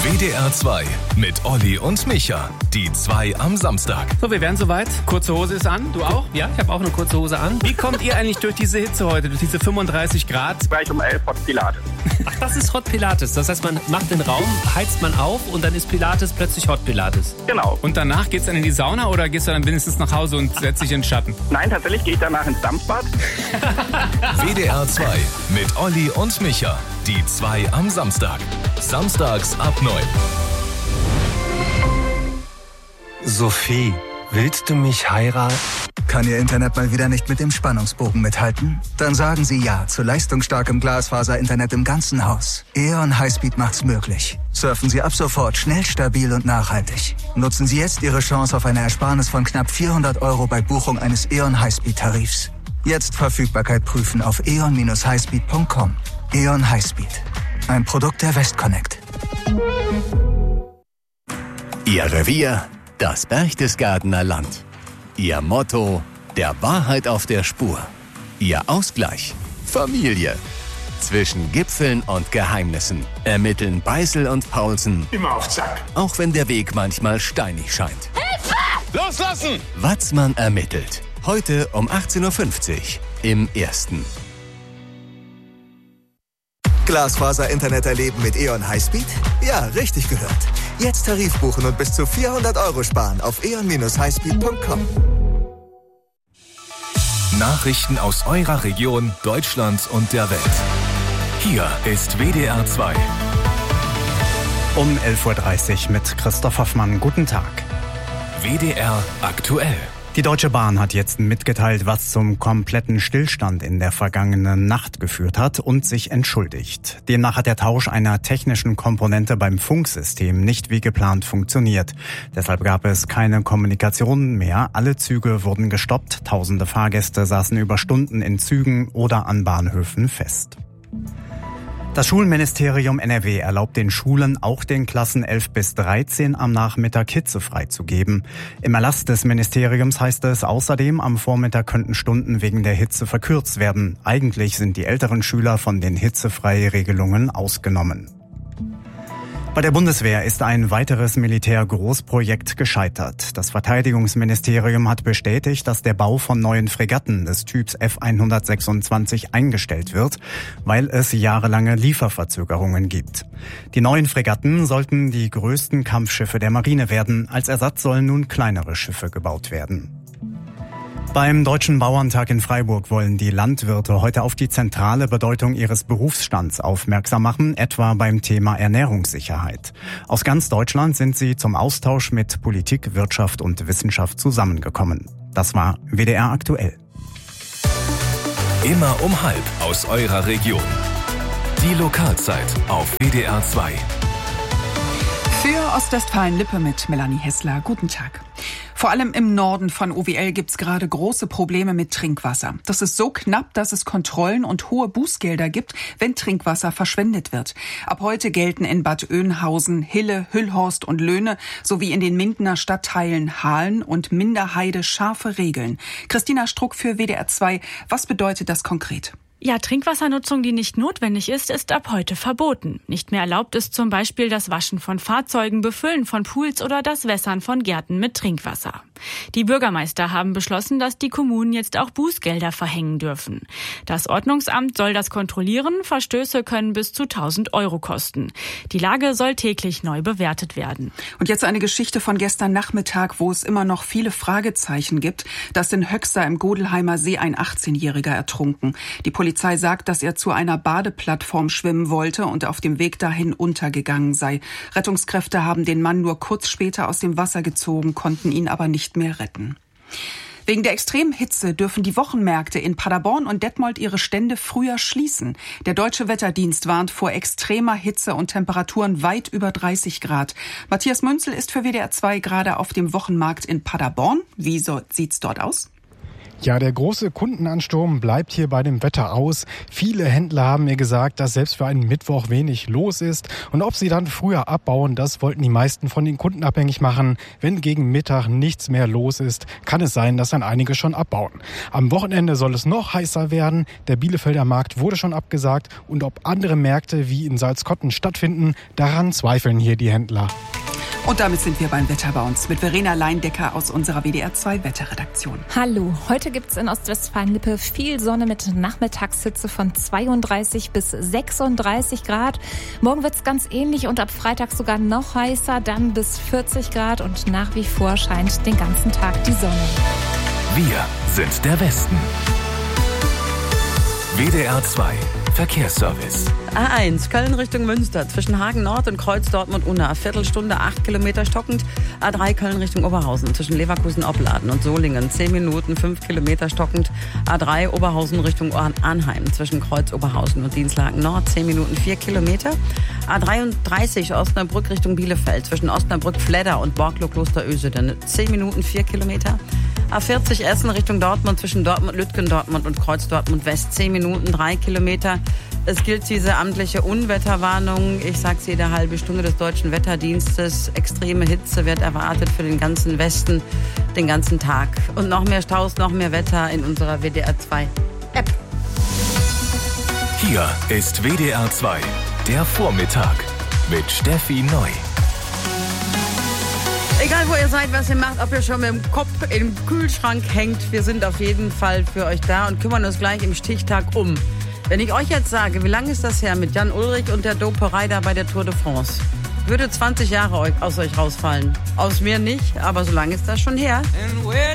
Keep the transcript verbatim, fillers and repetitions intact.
W D R zwei mit Olli und Micha. Die zwei am Samstag. So, wir wären soweit. Kurze Hose ist an. Du auch? Ja, ich habe auch eine kurze Hose an. Wie kommt ihr eigentlich durch diese Hitze heute, durch diese fünfunddreißig Grad? Gleich um elf Hot Pilates. Ach, das ist Hot Pilates. Das heißt, man macht den Raum, heizt man auf und dann ist Pilates plötzlich Hot Pilates. Genau. Und danach geht's dann in die Sauna oder gehst du dann wenigstens nach Hause und setzt dich in den Schatten? Nein, tatsächlich gehe ich danach ins Dampfbad. W D R zwei mit Olli und Micha. Die zwei am Samstag. Samstags ab neun. Sophie, willst du mich heiraten? Kann Ihr Internet mal wieder nicht mit dem Spannungsbogen mithalten? Dann sagen Sie ja zu leistungsstarkem Glasfaser-Internet im ganzen Haus. E O N Highspeed macht's möglich. Surfen Sie ab sofort schnell, stabil und nachhaltig. Nutzen Sie jetzt Ihre Chance auf eine Ersparnis von knapp vierhundert Euro bei Buchung eines E O N Highspeed-Tarifs. Jetzt Verfügbarkeit prüfen auf e o n Bindestrich highspeed punkt com. E O N Highspeed. Ein Produkt der Westconnect. Ihr Revier, das Berchtesgadener Land. Ihr Motto, der Wahrheit auf der Spur. Ihr Ausgleich, Familie. Zwischen Gipfeln und Geheimnissen ermitteln Beißel und Paulsen. Immer auf Zack. Auch wenn der Weg manchmal steinig scheint. Hilfe! Loslassen! Watzmann ermittelt. Heute um achtzehn Uhr fünfzig im Ersten. Glasfaser-Internet erleben mit E O N Highspeed? Ja, richtig gehört. Jetzt Tarif buchen und bis zu vierhundert Euro sparen auf e o n Bindestrich highspeed punkt com. Nachrichten aus eurer Region, Deutschland und der Welt. Hier ist W D R zwei. Um elf Uhr dreißig mit Christoph Hoffmann. Guten Tag. W D R aktuell. Die Deutsche Bahn hat jetzt mitgeteilt, was zum kompletten Stillstand in der vergangenen Nacht geführt hat und sich entschuldigt. Demnach hat der Tausch einer technischen Komponente beim Funksystem nicht wie geplant funktioniert. Deshalb gab es keine Kommunikation mehr. Alle Züge wurden gestoppt. Tausende Fahrgäste saßen über Stunden in Zügen oder an Bahnhöfen fest. Das Schulministerium N R W erlaubt den Schulen, auch den Klassen elf bis dreizehn am Nachmittag Hitze freizugeben. Im Erlass des Ministeriums heißt es außerdem, am Vormittag könnten Stunden wegen der Hitze verkürzt werden. Eigentlich sind die älteren Schüler von den Hitzefreiregelungen ausgenommen. Bei der Bundeswehr ist ein weiteres Militärgroßprojekt gescheitert. Das Verteidigungsministerium hat bestätigt, dass der Bau von neuen Fregatten des Typs F hundertsechsundzwanzig eingestellt wird, weil es jahrelange Lieferverzögerungen gibt. Die neuen Fregatten sollten die größten Kampfschiffe der Marine werden. Als Ersatz sollen nun kleinere Schiffe gebaut werden. Beim Deutschen Bauerntag in Freiburg wollen die Landwirte heute auf die zentrale Bedeutung ihres Berufsstands aufmerksam machen, etwa beim Thema Ernährungssicherheit. Aus ganz Deutschland sind sie zum Austausch mit Politik, Wirtschaft und Wissenschaft zusammengekommen. Das war W D R aktuell. Immer um halb aus eurer Region. Die Lokalzeit auf W D R zwei. Für Ostwestfalen-Lippe mit Melanie Hessler. Guten Tag. Vor allem im Norden von O W L gibt's gerade große Probleme mit Trinkwasser. Das ist so knapp, dass es Kontrollen und hohe Bußgelder gibt, wenn Trinkwasser verschwendet wird. Ab heute gelten in Bad Oeynhausen, Hille, Hüllhorst und Löhne sowie in den Mindener Stadtteilen Hahlen und Minderheide scharfe Regeln. Christina Struck für W D R zwei. Was bedeutet das konkret? Ja, Trinkwassernutzung, die nicht notwendig ist, ist ab heute verboten. Nicht mehr erlaubt ist zum Beispiel das Waschen von Fahrzeugen, Befüllen von Pools oder das Wässern von Gärten mit Trinkwasser. Die Bürgermeister haben beschlossen, dass die Kommunen jetzt auch Bußgelder verhängen dürfen. Das Ordnungsamt soll das kontrollieren, Verstöße können bis zu tausend Euro kosten. Die Lage soll täglich neu bewertet werden. Und jetzt eine Geschichte von gestern Nachmittag, wo es immer noch viele Fragezeichen gibt. Dass in Höxter im Godelheimer See ein achtzehnjähriger ertrunken. Die Die Polizei sagt, dass er zu einer Badeplattform schwimmen wollte und auf dem Weg dahin untergegangen sei. Rettungskräfte haben den Mann nur kurz später aus dem Wasser gezogen, konnten ihn aber nicht mehr retten. Wegen der extremen Hitze dürfen die Wochenmärkte in Paderborn und Detmold ihre Stände früher schließen. Der Deutsche Wetterdienst warnt vor extremer Hitze und Temperaturen weit über dreißig Grad. Matthias Münzel ist für W D R zwei gerade auf dem Wochenmarkt in Paderborn. Wie so, sieht's dort aus? Ja, der große Kundenansturm bleibt hier bei dem Wetter aus. Viele Händler haben mir gesagt, dass selbst für einen Mittwoch wenig los ist. Und ob sie dann früher abbauen, das wollten die meisten von den Kunden abhängig machen. Wenn gegen Mittag nichts mehr los ist, kann es sein, dass dann einige schon abbauen. Am Wochenende soll es noch heißer werden. Der Bielefelder Markt wurde schon abgesagt. Und ob andere Märkte wie in Salzkotten stattfinden, daran zweifeln hier die Händler. Und damit sind wir beim Wetter bei uns mit Verena Leindecker aus unserer W D R zwei Wetterredaktion. Hallo, heute gibt's in Ostwestfalen-Lippe viel Sonne mit Nachmittagshitze von zweiunddreißig bis sechsunddreißig Grad. Morgen wird's ganz ähnlich und ab Freitag sogar noch heißer, dann bis vierzig Grad und nach wie vor scheint den ganzen Tag die Sonne. Wir sind der Westen. W D R zwei Verkehrsservice. A eins, Köln Richtung Münster, zwischen Hagen Nord und Kreuz Dortmund-Unna, Viertelstunde, acht Kilometer stockend. A drei, Köln Richtung Oberhausen, zwischen Leverkusen-Opladen und Solingen, zehn Minuten, fünf Kilometer stockend. A drei, Oberhausen Richtung Arnheim, zwischen Kreuz Oberhausen und Dienstlaken Nord, zehn Minuten, vier Kilometer. A dreiunddreißig, Osnabrück Richtung Bielefeld, zwischen Osnabrück-Fledder und Borglo-Kloster-Öseden, zehn Minuten, vier Kilometer. A vierzig, Essen Richtung Dortmund, zwischen Dortmund-Lütgen, Dortmund und Kreuz Dortmund-West, zehn Minuten, drei Kilometer. Es gilt diese amtliche Unwetterwarnung. Ich sage es jede halbe Stunde des Deutschen Wetterdienstes. Extreme Hitze wird erwartet für den ganzen Westen, den ganzen Tag. Und noch mehr Staus, noch mehr Wetter in unserer W D R zwei App. Hier ist W D R zwei, der Vormittag mit Steffi Neu. Egal, wo ihr seid, was ihr macht, ob ihr schon mit dem Kopf im Kühlschrank hängt, wir sind auf jeden Fall für euch da und kümmern uns gleich im Stichtag um. Wenn ich euch jetzt sage, wie lange ist das her mit Jan Ullrich und der Doperei da bei der Tour de France? Würde zwanzig Jahre aus euch rausfallen. Aus mir nicht, aber so lange ist das schon her.